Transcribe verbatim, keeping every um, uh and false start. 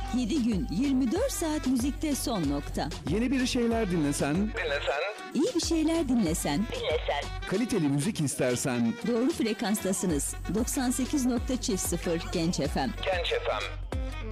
yedi gün yirmi dört saat müzikte son nokta. Yeni bir şeyler dinlesen, Dinlesen, İyi bir şeyler dinlesen, dinlesen. kaliteli müzik istersen doğru frekanstasınız. doksan sekiz nokta sıfır Genç F M. Genç F M.